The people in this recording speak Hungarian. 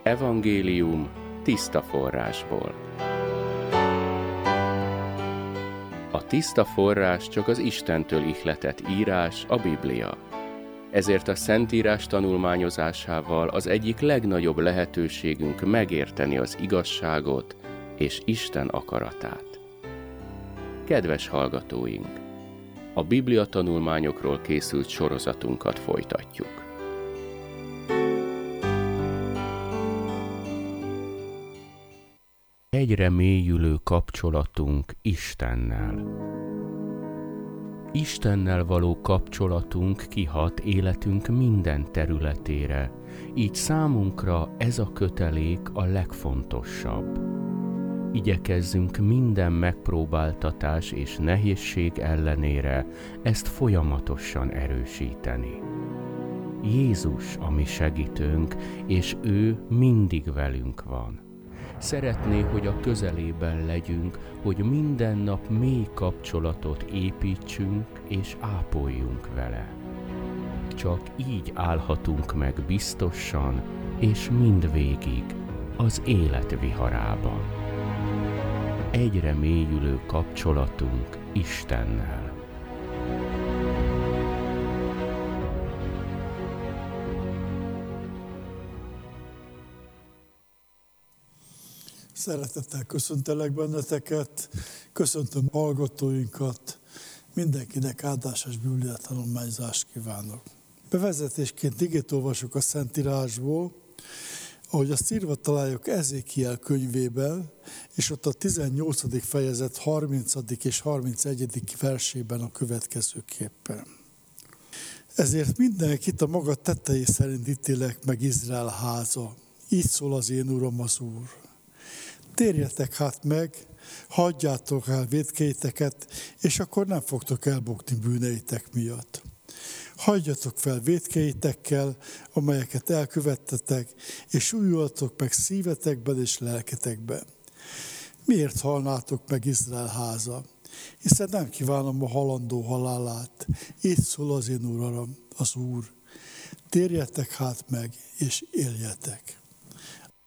Evangélium tiszta forrásból. A tiszta forrás csak az Istentől ihletett írás, a Biblia. Ezért a Szentírás tanulmányozásával az egyik legnagyobb lehetőségünk megérteni az igazságot és Isten akaratát. Kedves hallgatóink! A Biblia tanulmányokról készült sorozatunkat folytatjuk. Egyre mélyülő kapcsolatunk Istennel. Istennel való kapcsolatunk kihat életünk minden területére, így számunkra ez a kötelék a legfontosabb. Igyekezzünk minden megpróbáltatás és nehézség ellenére ezt folyamatosan erősíteni. Jézus a mi segítőnk, és ő mindig velünk van. Szeretné, hogy a közelében legyünk, hogy minden nap mély kapcsolatot építsünk és ápoljunk vele. Csak így állhatunk meg biztosan és mindvégig az élet viharában. Egyre mélyülő kapcsolatunk Istennel. Szeretettel köszöntelek benneteket, köszöntöm hallgatóinkat, mindenkinek áldásos bibliatanulmányzást kívánok. Bevezetésként igét olvasok a Szentírásból, ahogy azt írva találjuk Ezékiel könyvében, és ott a 18. fejezet 30. és 31. versében a következőképpen. Ezért mindenkit a maga tettei szerint ítélek meg Izrael háza. Így szól az én Uram az Úr. Térjetek hát meg, hagyjátok el vétkeiteket, és akkor nem fogtok elbukni bűneitek miatt. Hagyjatok fel vétkeitekkel, amelyeket elkövettetek, és újuljatok meg szívetekben és lelketekben. Miért halnátok meg Izrael háza? Hiszen nem kívánom a halandó halálát. Így szól az én Uram, az Úr. Térjetek hát meg, és éljetek.